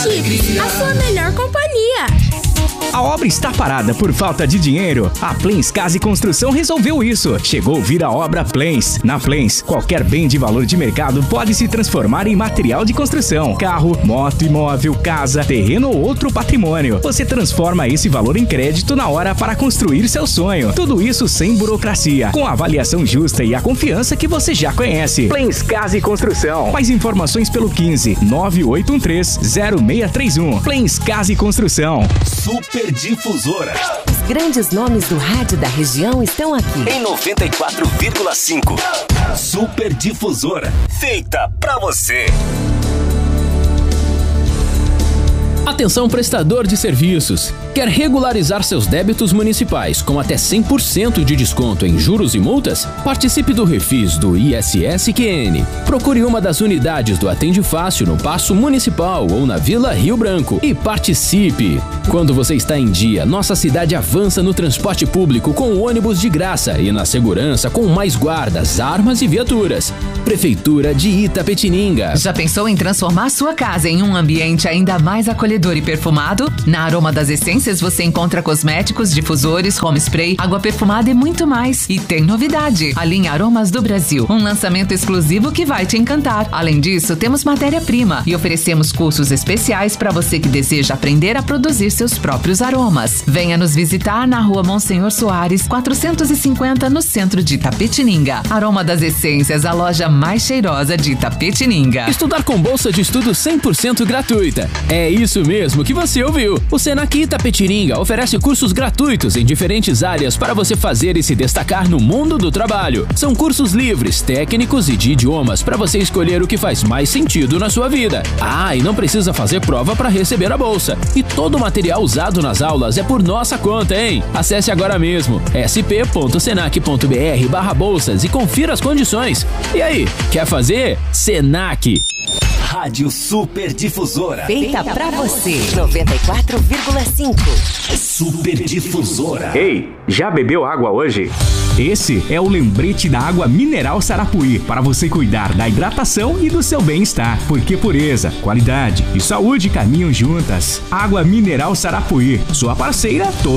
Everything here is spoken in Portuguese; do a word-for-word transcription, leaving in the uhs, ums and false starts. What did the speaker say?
Chips, a sua melhor companhia. A obra está parada por falta de dinheiro? A Plens Casa e Construção resolveu isso. Chegou vir a obra Plens. Na Plens, qualquer bem de valor de mercado pode se transformar em material de construção. Carro, moto, imóvel, casa, terreno ou outro patrimônio. Você transforma esse valor em crédito na hora para construir seu sonho. Tudo isso sem burocracia, com a avaliação justa e a confiança que você já conhece. Plens Casa e Construção. Mais informações pelo quinze, nove oito um três, zero seis três um. Plens Casa e Construção. Super Difusora. Os grandes nomes do rádio da região estão aqui. Em noventa e quatro vírgula cinco. Super Difusora. Feita pra você. Atenção, prestador de serviços. Quer regularizar seus débitos municipais com até cem por cento de desconto em juros e multas? Participe do refis do I S S Q N. Procure uma das unidades do Atende Fácil no Paço Municipal ou na Vila Rio Branco e participe. Quando você está em dia, nossa cidade avança no transporte público com ônibus de graça e na segurança com mais guardas, armas e viaturas. Prefeitura de Itapetininga. Já pensou em transformar sua casa em um ambiente ainda mais acolhedor e perfumado? Na Aroma das Essências você encontra cosméticos, difusores, home spray, água perfumada e muito mais. E tem novidade: a linha Aromas do Brasil, um lançamento exclusivo que vai te encantar. Além disso, temos matéria-prima e oferecemos cursos especiais para você que deseja aprender a produzir seus próprios aromas. Venha nos visitar na Rua Monsenhor Soares, quatrocentos e cinquenta, no centro de Itapetininga. Aroma das Essências, a loja mais cheirosa de Itapetininga. Estudar com bolsa de estudo cem por cento gratuita. É isso mesmo que você ouviu. O Senac Itapetininga oferece cursos gratuitos em diferentes áreas para você fazer e se destacar no mundo do trabalho. São cursos livres, técnicos e de idiomas para você escolher o que faz mais sentido na sua vida. Ah, e não precisa fazer prova para receber a bolsa. E todo o material usado nas aulas é por nossa conta, hein? Acesse agora mesmo sp.senac.br barra bolsas e confira as condições. E aí, quer fazer? Senac. Rádio Super Difusora. Feita pra você. noventa e quatro vírgula cinco. Super Difusora. Ei, já bebeu água hoje? Esse é o lembrete da água mineral Sarapuí, para você cuidar da hidratação e do seu bem-estar, porque pureza, qualidade e saúde caminham juntas. Água mineral Sarapuí, sua parceira toda